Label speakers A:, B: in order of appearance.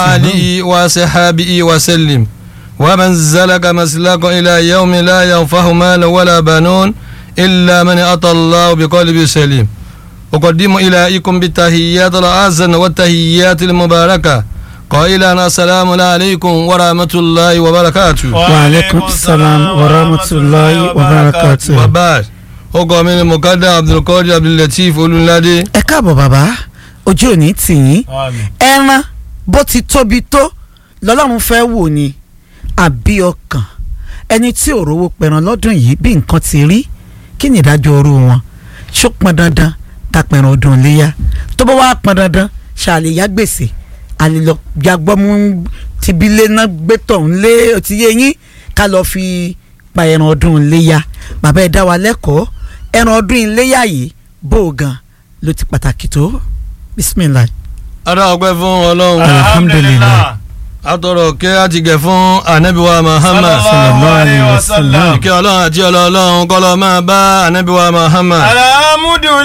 A: وآله وصحبه وسلم ومن سلك مسلك إلى يوم لا ينفع مال ولا بنون إلا من أتى الله بقلب سليم. أقدم إليكم بالتحيات الحسن والتحيات المباركة قائلا السلام عليكم ورحمة الله وبركاته.
B: وعليكم السلام ورحمة الله وبركاته.
A: وبعد ọkọ mi ni mukada abdulkadir abdullateef olúnládé.
B: ẹ káàbọ̀ bàbá ojú òní tì yín ẹran bó ti tóbi tó lọ́lọ́run fẹ́ wò ni àbí ọkàn ẹni tí ò rówó pẹran lọ́dún yìí bí nǹkan ti rí kí ni ìdájọ́ orú wọn ṣó pọn dandan ká pẹran ọdún iléyá tó bá wá pọn dandan ṣàlè yá gbèsè àlelọ jagbọ́mú tìbílé náà gbé tọ̀hún lé ọtí yé yín ká lọ́ọ́ fi pa ẹran ọdún iléyá bàbá ẹ dá wa lẹ́kọ̀ọ́ ẹran ọdún iléyá yìí bó o gan ló ti pàtàkì tó bisimilayi.
A: ara ọpẹ́ fún Ọlọ́run
B: alhamdulilayi.
A: atọrọ kí a ti gẹ̀ fún anabiwa Muhammad
B: sallallahu alayhi wa sallam.
A: kí Ọlọ́run àti Ọlọ́run kọlọ máa bá anabiwa Muhammad.